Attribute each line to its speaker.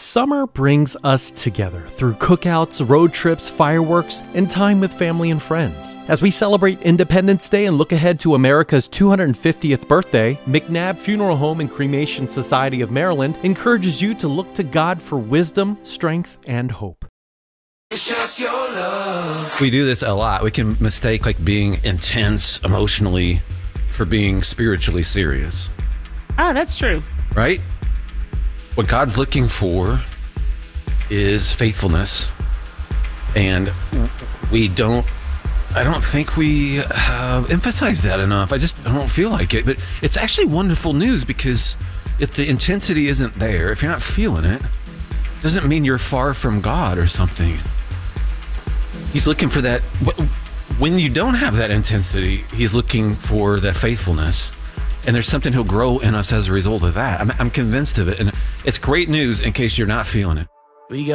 Speaker 1: Summer brings us together through cookouts, road trips, fireworks, and time with family and friends. As we celebrate Independence Day and look ahead to America's 250th birthday, McNabb Funeral Home and Cremation Society of Maryland encourages you to look to God for wisdom, strength, and hope.
Speaker 2: It's just your love.
Speaker 3: We do this a lot. We can mistake like being intense emotionally for being spiritually serious.
Speaker 4: Ah, that's true.
Speaker 3: Right? What God's looking for is faithfulness. And I don't think we emphasize that enough. I don't feel like it. But it's actually wonderful news, because if the intensity isn't there, if you're not feeling it, doesn't mean you're far from God or something. He's looking for that. When you don't have that intensity, he's looking for that faithfulness. And there's something he'll grow in us as a result of that. I'm convinced of it. And it's great news in case you're not feeling it.
Speaker 2: We got